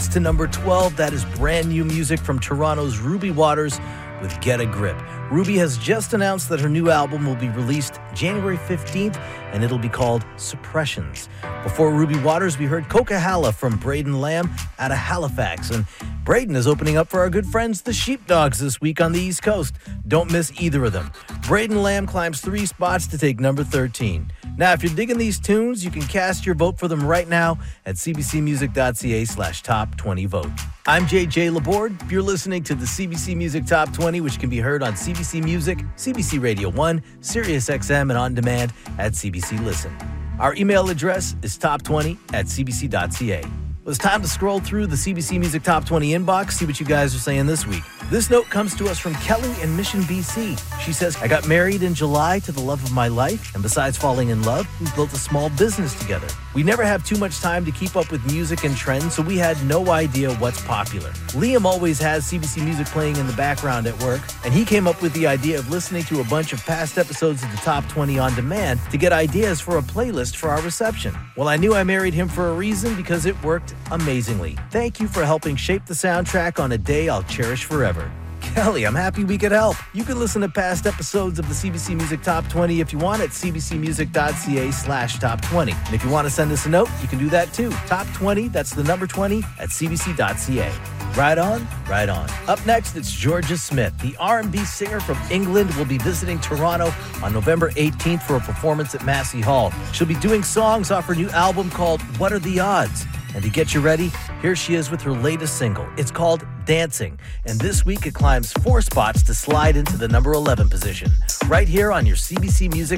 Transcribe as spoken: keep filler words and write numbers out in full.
to number twelve. That is brand new music from Toronto's Ruby Waters with Get a Grip. Ruby has just announced that her new album will be released January fifteenth, and it'll be called Suppressions. Before Ruby Waters, we heard Coca-Hala from Braden Lamb out of Halifax. And Braden is opening up for our good friends, the Sheepdogs, this week on the East Coast. Don't miss either of them. Braden Lamb climbs three spots to take number thirteen. Now, if you're digging these tunes, you can cast your vote for them right now at cbcmusic.ca slash top 20 vote. I'm J J Laborde. You're listening to the C B C Music Top twenty, which can be heard on C B C Music, C B C Radio one, Sirius X M, and on demand at C B C Listen. Our email address is top twenty at cbc.ca. Well, it's time to scroll through the C B C Music Top twenty inbox, see what you guys are saying this week. This note comes to us from Kelly in Mission, B C. She says, I got married in July to the love of my life, and besides falling in love, we built a small business together. We never have too much time to keep up with music and trends, so we had no idea what's popular. Liam always has C B C music playing in the background at work, and he came up with the idea of listening to a bunch of past episodes of the Top twenty on demand to get ideas for a playlist for our reception. Well, I knew I married him for a reason because it worked amazingly. Thank you for helping shape the soundtrack on a day I'll cherish forever. Kelly, I'm happy we could help. You can listen to past episodes of the C B C Music Top twenty if you want at cbcmusic.ca slash top 20. And if you want to send us a note, you can do that too. Top twenty, that's the number twenty, at cbc.ca. Right on, right on. Up next, it's Georgia Smith. The R and B singer from England will be visiting Toronto on November eighteenth for a performance at Massey Hall. She'll be doing songs off her new album called What Are the Odds? And to get you ready, here she is with her latest single. It's called Dancing. And this week it climbs four spots to slide into the number eleven position. Right here on your C B C Music